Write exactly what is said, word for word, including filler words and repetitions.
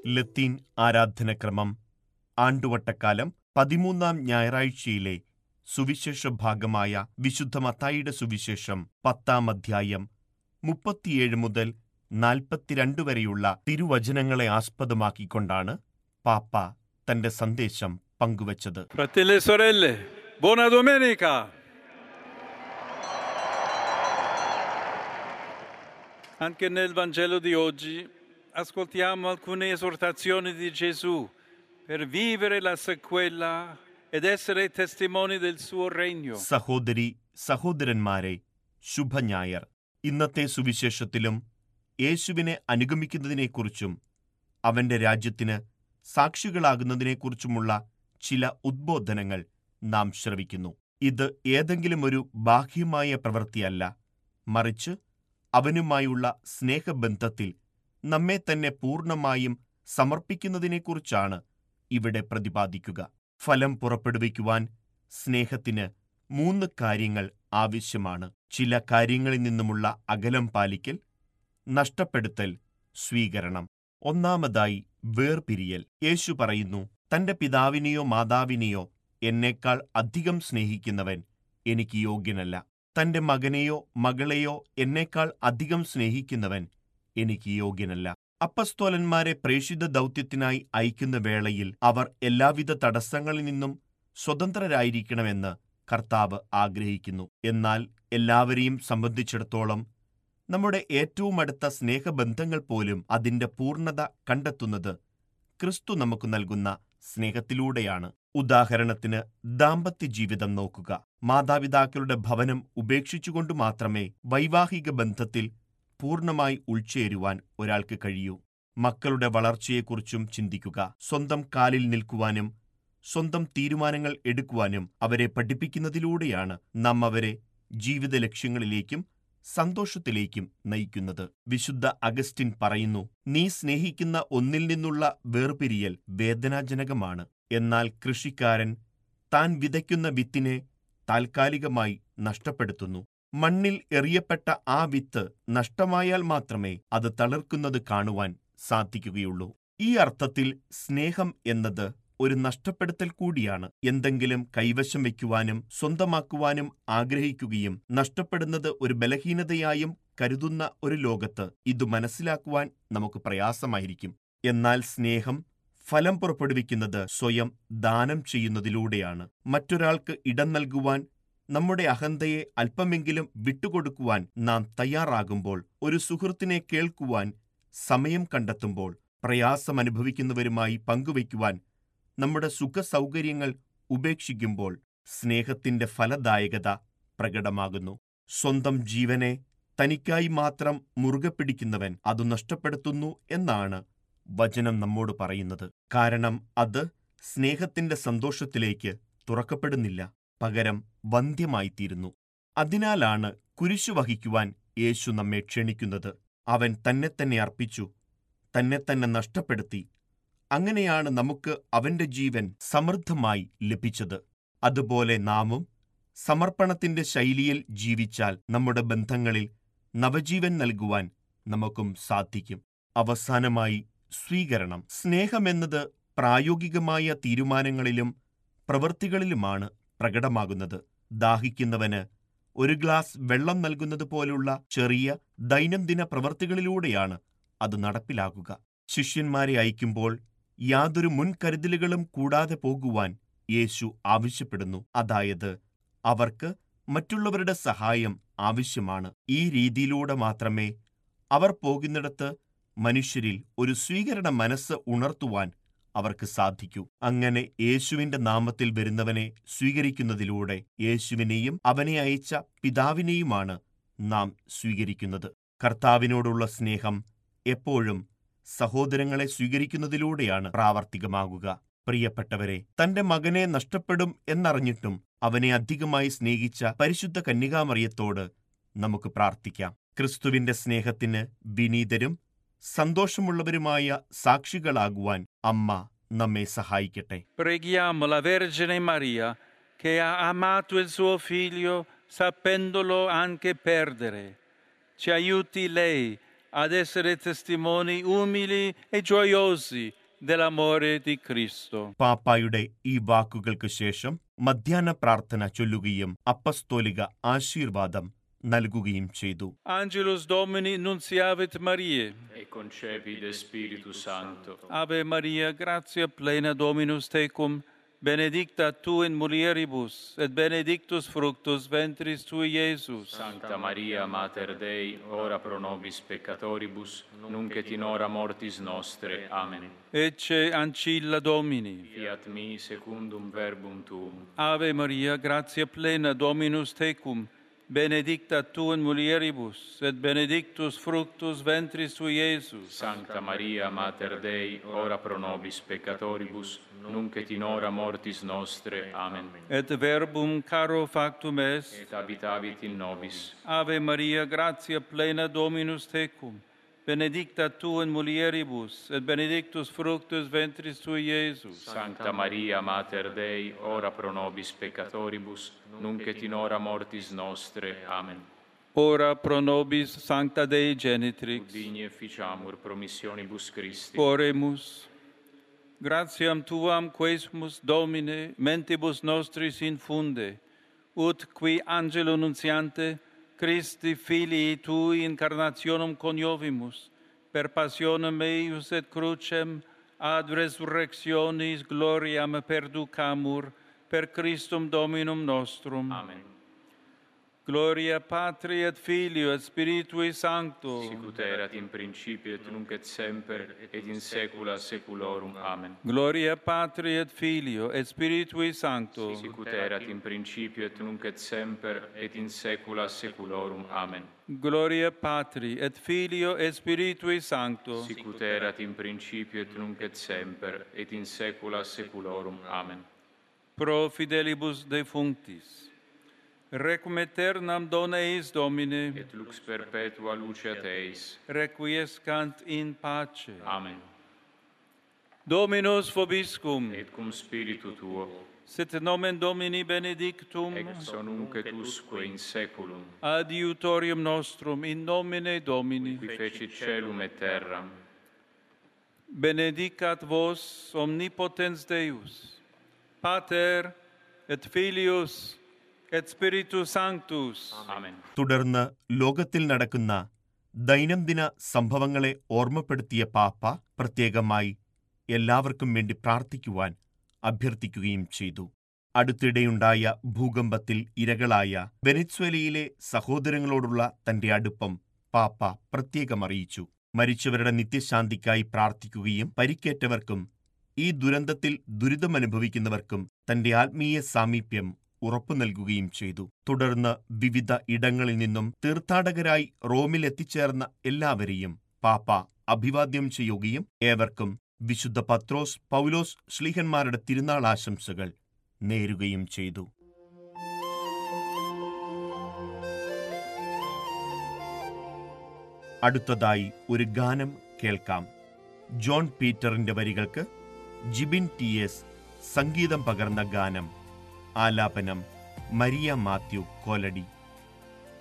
ലത്തീൻ ആരാധനക്രമം ആണ്ടുവട്ടക്കാലം പതിമൂന്നാം ഞായറാഴ്ചയിലെ സുവിശേഷ ഭാഗമായ വിശുദ്ധ മത്തായിയുടെ സുവിശേഷം പത്താം അധ്യായം മുപ്പത്തിയേഴ് മുതൽ നാൽപ്പത്തിരണ്ട് വരെയുള്ള തിരുവചനങ്ങളെ ആസ്പദമാക്കിക്കൊണ്ടാണ് പാപ്പ തന്റെ സന്ദേശം പങ്കുവച്ചത്. Fratelli e sorelle, buona domenica! Anche nel Vangelo di oggi ascoltiamo alcune esortazioni di Gesù per vivere la sequela ed essere testimoni del suo regno. സഹോദരി സഹോദരന്മാരെ, ശുഭഞായർ. ഇന്നത്തെ സുവിശേഷത്തിലും യേശുവിനെ അനുഗമിക്കുന്നതിനെക്കുറിച്ചും അവന്റെ രാജ്യത്തിന് സാക്ഷികളാകുന്നതിനെക്കുറിച്ചുമുള്ള ചില ഉദ്ബോധനങ്ങൾ നാം ശ്രവിക്കുന്നു. ഇത് ഏതെങ്കിലും ഒരു ബാഹ്യമായ പ്രവൃത്തിയല്ല, മറിച്ച് അവനുമായുള്ള സ്നേഹബന്ധത്തിൽ നമ്മെ തന്നെ പൂർണ്ണമായും സമർപ്പിക്കുന്നതിനെക്കുറിച്ചാണ് ഇവിടെ പ്രതിപാദിക്കുക. ഫലം പുറപ്പെടുവിക്കുവാൻ സ്നേഹത്തിന് മൂന്ന് കാര്യങ്ങൾ ആവശ്യമാണ്. ചില കാര്യങ്ങളിൽ നിന്നുമുള്ള അകലം പാലിക്കൽ, നഷ്ടപ്പെടുത്തൽ, സ്വീകരണം. ഒന്നാമതായി വേർപിരിയൽ. യേശു പറയുന്നു, തന്റെ പിതാവിനെയോ മാതാവിനെയോ എന്നേക്കാൾ അധികം സ്നേഹിക്കുന്നവൻ എനിക്ക് യോഗ്യനല്ല. തന്റെ മകനെയോ മകളെയോ എന്നേക്കാൾ അധികം സ്നേഹിക്കുന്നവൻ എനിക്ക് യോഗ്യനല്ല. അപ്പസ്തോലന്മാരെ പ്രേഷിത ദൗത്യത്തിനായി അയക്കുന്ന വേളയിൽ അവർ എല്ലാവിധ തടസ്സങ്ങളിൽ നിന്നും സ്വതന്ത്രരായിരിക്കണമെന്ന് കർത്താവ് ആഗ്രഹിക്കുന്നു. എന്നാൽ എല്ലാവരെയും സംബന്ധിച്ചിടത്തോളം നമ്മുടെ ഏറ്റവും അടുത്ത സ്നേഹബന്ധങ്ങൾ പോലും അതിന്റെ പൂർണ്ണത കണ്ടെത്തുന്നത് ക്രിസ്തു നമുക്ക് നൽകുന്ന സ്നേഹത്തിലൂടെയാണ്. ഉദാഹരണത്തിന് ദാമ്പത്യ ജീവിതം നോക്കുക. മാതാപിതാക്കളുടെ ഭവനം ഉപേക്ഷിച്ചുകൊണ്ട് മാത്രമേ വൈവാഹിക ബന്ധത്തിൽ പൂർണ്ണമായി ഉൾച്ചേരുവാൻ ഒരാൾക്ക് കഴിയൂ. മക്കളുടെ വളർച്ചയെക്കുറിച്ചും ചിന്തിക്കുക. സ്വന്തം കാലിൽ നിൽക്കുവാനും സ്വന്തം തീരുമാനങ്ങൾ എടുക്കുവാനും അവരെ പഠിപ്പിക്കുന്നതിലൂടെയാണ് നാം അവരെ ജീവിത ലക്ഷ്യങ്ങളിലേക്കും സന്തോഷത്തിലേക്കും നയിക്കുന്നത്. വിശുദ്ധ അഗസ്റ്റിൻ പറയുന്നു, നീ സ്നേഹിക്കുന്ന ഒന്നിൽ നിന്നുള്ള വേർപിരിയൽ വേദനാജനകമാണ്. എന്നാൽ കൃഷിക്കാരൻ താൻ വിതയ്ക്കുന്ന വിത്തിനെ താൽക്കാലികമായി നഷ്ടപ്പെടുത്തുന്നു. മണ്ണിൽ എറിയപ്പെട്ട ആ വിത്ത് നഷ്ടമായാൽ മാത്രമേ അത് തളിർക്കുന്നത് കാണുവാൻ സാധിക്കുകയുള്ളൂ. ഈ അർത്ഥത്തിൽ സ്നേഹം എന്നത് ഒരു നഷ്ടപ്പെടുത്തൽ കൂടിയാണ്. എന്തെങ്കിലും കൈവശം വയ്ക്കുവാനും സ്വന്തമാക്കുവാനും ആഗ്രഹിക്കുകയും നഷ്ടപ്പെടുന്നത് ഒരു ബലഹീനതയായും കരുതുന്ന ഒരു ലോകത്ത് ഇത് മനസ്സിലാക്കുവാൻ നമുക്ക് പ്രയാസമായിരിക്കും. എന്നാൽ സ്നേഹം ഫലം പുറപ്പെടുവിക്കുന്നത് സ്വയം ദാനം ചെയ്യുന്നതിലൂടെയാണ്. മറ്റൊരാൾക്ക് ഇടം നൽകുവാൻ, നമ്മുടെ അഹന്തയെ അല്പമെങ്കിലും വിട്ടുകൊടുക്കുവാൻ നാം തയ്യാറാകുമ്പോൾ, ഒരു സുഹൃത്തിനെ കേൾക്കുവാൻ സമയം കണ്ടെത്തുമ്പോൾ, പ്രയാസമനുഭവിക്കുന്നവരുമായി പങ്കുവയ്ക്കുവാൻ നമ്മുടെ സുഖസൗകര്യങ്ങൾ ഉപേക്ഷിക്കുമ്പോൾ സ്നേഹത്തിന്റെ ഫലദായകത പ്രകടമാകുന്നു. സ്വന്തം ജീവനെ തനിക്കായി മാത്രം മുറുകെ പിടിക്കുന്നവൻ അത് നഷ്ടപ്പെടുത്തുന്നു എന്നാണ് വചനം നമ്മോട് പറയുന്നത്. കാരണം അത് സ്നേഹത്തിന്റെ സന്തോഷത്തിലേക്ക് തുറക്കപ്പെടുന്നില്ല, പകരം വന്ധ്യമായിത്തീരുന്നു. അതിനാലാണ് കുരിശു വഹിക്കുവാൻ യേശു നമ്മെ ക്ഷണിക്കുന്നത്. അവൻ തന്നെ തന്നെ അർപ്പിച്ചു, തന്നെ തന്നെ നഷ്ടപ്പെടുത്തി. അങ്ങനെയാണ് നമുക്ക് അവന്റെ ജീവൻ സമൃദ്ധമായി ലഭിച്ചത്. അതുപോലെ നാമും സമർപ്പണത്തിന്റെ ശൈലിയിൽ ജീവിച്ചാൽ നമ്മുടെ ബന്ധങ്ങളിൽ നവജീവൻ നൽകുവാൻ നമുക്കും സാധിക്കും. അവസാനമായി സ്വീകരണം. സ്നേഹമെന്നത് പ്രായോഗികമായ തീരുമാനങ്ങളിലും പ്രവൃത്തികളിലുമാണ് പ്രകടമാകുന്നത്. ദാഹിക്കുന്നവന് ഒരു ഗ്ലാസ് വെള്ളം നൽകുന്നത് പോലുള്ള ചെറിയ ദൈനംദിന പ്രവൃത്തികളിലൂടെയാണ് അത് നടപ്പിലാക്കുക. ശിഷ്യന്മാരെ അയക്കുമ്പോൾ യാതൊരു മുൻകരുതലുകളും കൂടാതെ പോകുവാൻ യേശു ആവശ്യപ്പെടുന്നു. അതായത് അവർക്ക് മറ്റുള്ളവരുടെ സഹായം ആവശ്യമാണ്. ഈ രീതിയിലൂടെ മാത്രമേ അവർ പോകുന്നിടത്ത് മനുഷ്യരിൽ ഒരു സ്വീകരണ മനസ്സ് ഉണർത്തുവാൻ അവർക്ക് സാധിക്കൂ. അങ്ങനെ യേശുവിന്റെ നാമത്തിൽ വരുന്നവനെ സ്വീകരിക്കുന്നതിലൂടെ യേശുവിനെയും അവനെ അയച്ച പിതാവിനെയുമാണ് നാം സ്വീകരിക്കുന്നത്. കർത്താവിനോടുള്ള സ്നേഹം എപ്പോഴും സഹോദരങ്ങളെ സ്വീകരിക്കുന്നതിലൂടെയാണ് പ്രാവർത്തികമാകുക. പ്രിയപ്പെട്ടവരെ, തന്റെ മകനെ നഷ്ടപ്പെടും എന്നറിഞ്ഞിട്ടും അവനെ അധികമായി സ്നേഹിച്ച പരിശുദ്ധ കന്യകാമറിയത്തോട് നമുക്ക് പ്രാർത്ഥിക്കാം. ക്രിസ്തുവിന്റെ സ്നേഹത്തിന് വിനീതരും സന്തോഷമുള്ളവരുമായ സാക്ഷികളാകുവാൻ അമ്മ നമ്മെ സഹായിക്കട്ടെ. Preghiamo la Vergine Maria che ha amato il suo figlio sapendolo anche perdere. Ci aiuti lei ad essere testimoni umili e gioiosi dell'amore di Cristo. പാപ്പായുടെ ഈ വാക്കുകൾക്ക് ശേഷം മധ്യാഹ്ന പ്രാർത്ഥന ചൊല്ലുകയും അപ്പസ്തോലിക ആശീർവാദം നൽകുകയും ചെയ്തു. Angelus Domini nunciavit Mariae. E concepit de Spiritu Sancto. Ave Maria, gratia plena Dominus tecum, benedicta tu in mulieribus, et benedictus fructus ventris tui, Iesus. Sancta Maria, Mater Dei, ora pro nobis peccatoribus, nunc et in hora mortis nostre. Amen. Ecce ancilla Domini. Fiat mi secundum verbum tuum. Ave Maria, gratia plena Dominus tecum, benedicta tu in mulieribus, et benedictus fructus ventris tui, Iesus. Sancta Maria, Mater Dei, ora pro nobis peccatoribus, nunc et in hora mortis nostre. Amen. Et verbum caro factum est. Et habitavit in nobis. Ave Maria, gratia plena Dominus tecum, benedicta tu in mulieribus, et benedictus fructus ventris tui, Iesus. Sancta Maria, Mater Dei, ora pro nobis peccatoribus, nunc et in hora mortis nostre. Amen. Ora pro nobis Sancta Dei Genitrix. Ut digni efficiamur promissionibus Christi. Oremus. Gratiam tuam quesumus, Domine, mentibus nostris infunde, ut qui angelo nuntiante Christi filii tui incarnationem coniovimus, per passionem eius et crucem ad resurrectionis gloriam perducamur, per Christum Dominum nostrum. Amen. Gloria Patri et Filio et Spiritui Sancto. Sicut erat in principio et nunc et semper et in saecula saeculorum. Amen. Gloria Patri et Filio et Spiritui Sancto. Sicut erat in principio et nunc et semper et in saecula saeculorum. Amen. Gloria Patri et Filio et Spiritui Sancto. Sicut erat in principio et nunc et semper et in saecula saeculorum. Amen. Pro fidelibus defunctis, requiem aeternam dona eis, Domine, Et lux perpetua luceat eis. requiescant in pace. Amen. Dominus vobiscum, Et cum spiritu tuo, sit nomen Domini benedictum, ex nunc et usque in saeculum, adiutorium nostrum in nomine Domini. qui fecit caelum et terram. Benedicat vos omnipotens Deus, Pater et Filius et Spiritus Sanctus. Amen. തുടർന്ന് ലോകത്തിൽ നടക്കുന്ന ദൈനംദിന സംഭവങ്ങളെ ഓർമ്മപ്പെടുത്തിയ പാപ്പ പ്രത്യേകമായി എല്ലാവർക്കും വേണ്ടി പ്രാർത്ഥിക്കുവാൻ അഭ്യർത്ഥിക്കുകയും ചെയ്തു. അടുത്തിടെയുണ്ടായ ഭൂകമ്പത്തിൽ ഇരകളായ വെനസ്വേലയിലെ സഹോദരങ്ങളോടുള്ള തന്റെ അടുപ്പം പാപ്പ പ്രത്യേകം അറിയിച്ചു. മരിച്ചവരുടെ നിത്യശാന്തിക്കായി പ്രാർത്ഥിക്കുകയും പരിക്കേറ്റവർക്കും ഈ ദുരന്തത്തിൽ ദുരിതമനുഭവിക്കുന്നവർക്കും തന്റെ ആത്മീയ സാമീപ്യം ഉറപ്പു നൽകുകയും ചെയ്തു. തുടർന്ന് വിവിധ ഇടങ്ങളിൽ നിന്നും തീർത്ഥാടകരായി റോമിൽ എത്തിച്ചേർന്ന എല്ലാവരെയും പാപ്പ അഭിവാദ്യം ചെയ്യുകയും ഏവർക്കും വിശുദ്ധ പത്രോസ് പൗലോസ് ശ്ലീഹന്മാരുടെ തിരുനാൾ ആശംസകൾ നേരുകയും ചെയ്തു. അടുത്തതായി ഒരു ഗാനം കേൾക്കാം. ജോൺ പീറ്ററിന്റെ വരികൾക്ക് ജിബിൻ ടി എസ് സംഗീതം പകർന്ന ഗാനം. ആലാപനം മരിയ മാത്യു കോലടി.